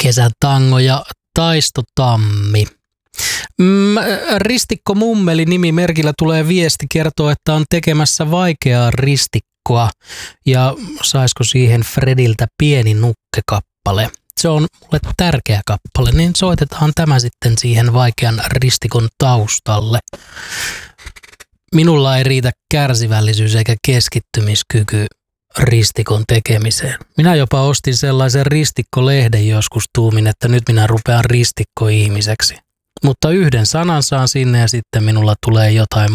Kesätango ja Taistotammi. Ristikko Mummeli nimimerkillä tulee viesti, kertoo, että on tekemässä vaikeaa ristikkoa ja saisiko siihen Frediltä pieni nukkekappale. Se on mulle tärkeä kappale, niin soitetaan tämä sitten siihen vaikean ristikon taustalle. Minulla ei riitä kärsivällisyys eikä keskittymiskyky ristikon tekemiseen. Minä jopa ostin sellaisen ristikkolehden joskus, tuumin, että nyt minä rupean ristikko-ihmiseksi. Mutta yhden sanan saan sinne ja sitten minulla tulee jotain